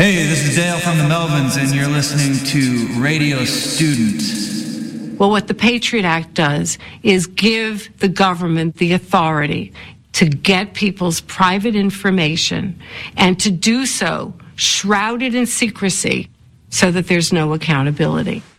Hey, this is Dale from the Melvins, and you're listening to Radio Student. Well, what the Patriot Act does is give the government the authority to get people's private information and to do so shrouded in secrecy so that there's no accountability.